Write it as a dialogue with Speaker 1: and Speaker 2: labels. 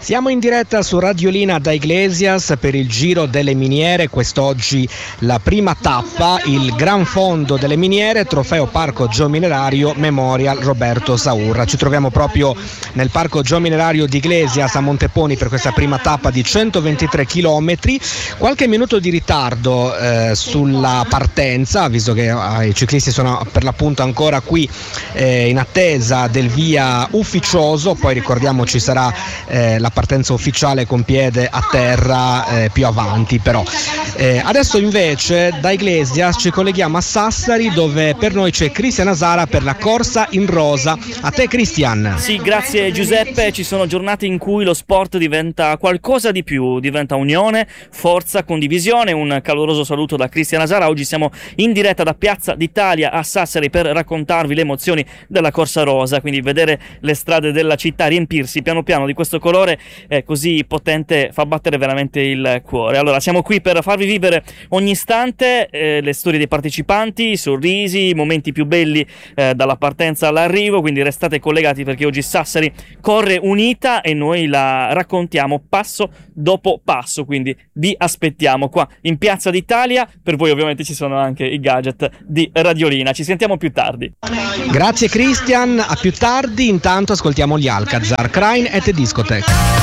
Speaker 1: Siamo in diretta su Radiolina da Iglesias per il Giro delle Miniere. Quest'oggi la prima tappa, il Gran Fondo delle Miniere, Trofeo Parco Geominerario Memorial Roberto Saurra. Ci troviamo proprio nel Parco Geominerario di Iglesias a Monteponi per questa prima tappa di 123 km. Qualche minuto di ritardo sulla partenza, visto che i ciclisti sono per l'appunto ancora qui in attesa del via ufficioso. Poi ricordiamo ci sarà la partenza ufficiale con piede a terra più avanti, però adesso invece da Iglesias ci colleghiamo a Sassari, dove per noi c'è Cristian Asara per la corsa in rosa. A te Cristian.
Speaker 2: Sì, grazie Giuseppe. Ci sono giornate in cui lo sport diventa qualcosa di più, diventa unione, forza, condivisione. Un caloroso saluto da Cristian Asara. Oggi siamo in diretta da Piazza d'Italia a Sassari per raccontarvi le emozioni della corsa rosa, quindi vedere le strade della città riempirsi piano piano di questo colore così potente fa battere veramente il cuore. Allora, siamo qui per farvi vivere ogni istante le storie dei partecipanti, i sorrisi, i momenti più belli dalla partenza all'arrivo, quindi restate collegati perché oggi Sassari corre unita e noi la raccontiamo passo dopo passo, quindi vi aspettiamo qua in Piazza d'Italia. Per voi ovviamente ci sono anche i gadget di Radiolina. Ci sentiamo più tardi.
Speaker 1: Grazie Cristian, a più tardi. Intanto ascoltiamo gli Alcazar, Crying at the Discotheque.